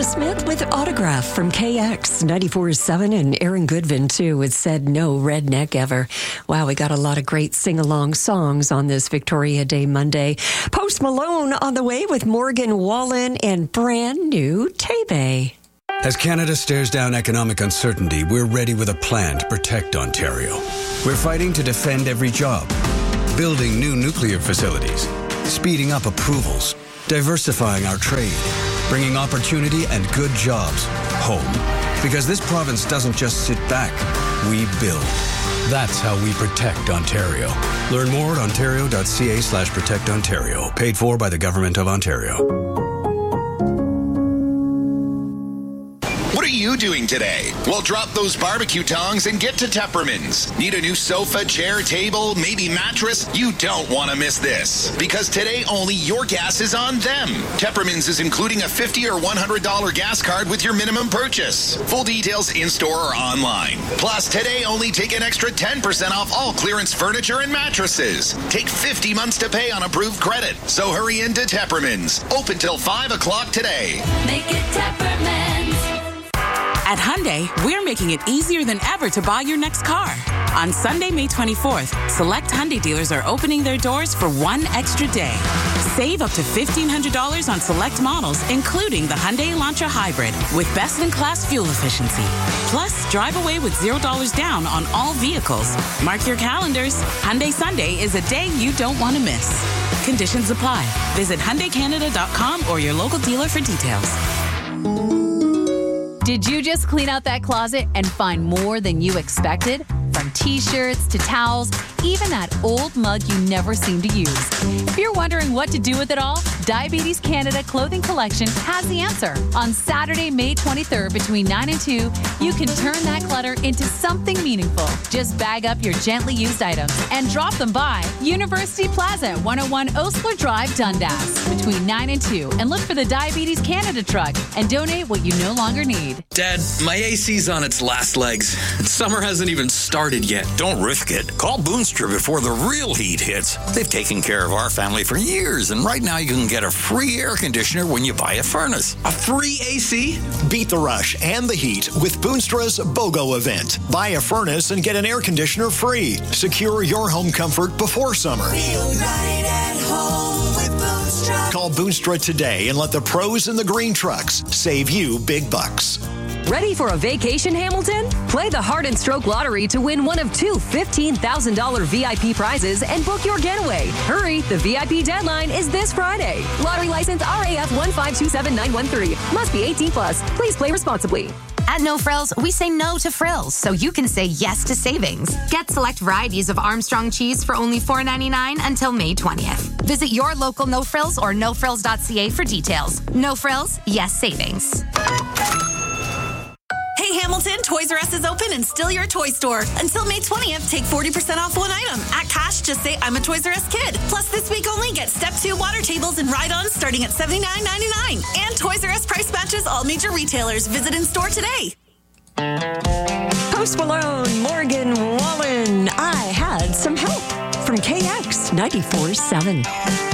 Melissa Smith with Autograph from KX 94.7 and Aaron Goodvin, too, with Said No Redneck Ever. Wow, we got a lot of great sing-along songs on this Victoria Day Monday. Post Malone on the way with Morgan Wallen and brand new Tebe. As Canada stares down economic uncertainty, we're ready with a plan to protect Ontario. We're fighting to defend every job, building new nuclear facilities, speeding up approvals, diversifying our trade, bringing opportunity and good jobs home. Because this province doesn't just sit back, we build. That's how we protect Ontario. Learn more at ontario.ca/protectontario. Paid for by the Government of Ontario. What are you doing today? Well, drop those barbecue tongs and get to Tepperman's. Need a new sofa, chair, table, maybe mattress? You don't want to miss this. Because today only your gas is on them. Tepperman's is including a $50 or $100 gas card with your minimum purchase. Full details in-store or online. Plus, today only take an extra 10% off all clearance furniture and mattresses. Take 50 months to pay on approved credit. So hurry into Tepperman's. Open till 5 o'clock today. Make it Tepperman's. At Hyundai, we're making it easier than ever to buy your next car. On Sunday, May 24th, select Hyundai dealers are opening their doors for one extra day. Save up to $1,500 on select models, including the Hyundai Elantra Hybrid, with best-in-class fuel efficiency. Plus, drive away with $0 down on all vehicles. Mark your calendars. Hyundai Sunday is a day you don't want to miss. Conditions apply. Visit HyundaiCanada.com or your local dealer for details. Did you just clean out that closet and find more than you expected? From t-shirts to towels, even that old mug you never seem to use. If you're wondering what to do with it all, Diabetes Canada Clothing Collection has the answer. On Saturday, May 23rd, between 9 and 2, you can turn that clutter into something meaningful. Just bag up your gently used items and drop them by University Plaza at 101 Osler Drive, Dundas, between 9 and 2, and look for the Diabetes Canada truck and donate what you no longer need. Dad, my AC's on its last legs. Summer hasn't even started yet. Don't risk it. Call Boonstra before the real heat hits. They've taken care of our family for years, and right now you can get a free air conditioner when you buy a furnace. A free AC? Beat the rush and the heat with Boonstra's BOGO event. Buy a furnace and get an air conditioner free. Secure your home comfort before summer. Feel right at home with Boonstra. Call Boonstra today and let the pros in the green trucks save you big bucks. Ready for a vacation, Hamilton? Play the Heart and Stroke Lottery to win one of two $15,000 VIP prizes and book your getaway. Hurry, the VIP deadline is this Friday. Lottery license RAF 1527913. Must be 18 plus. Please play responsibly. At No Frills, we say no to frills, so you can say yes to savings. Get select varieties of Armstrong cheese for only $4.99 until May 20th. Visit your local No Frills or nofrills.ca for details. No Frills, yes savings. Hey Hamilton, Toys R Us is open and still your toy store. Until May 20th, take 40% off one item. At cash, just say I'm a Toys R Us kid. Plus this week only, get Step 2 water tables and ride-ons starting at $79.99. And Toys R Us price matches all major retailers. Visit in store today. Post Malone, Morgan Wallen. I had some help from KX 94.7.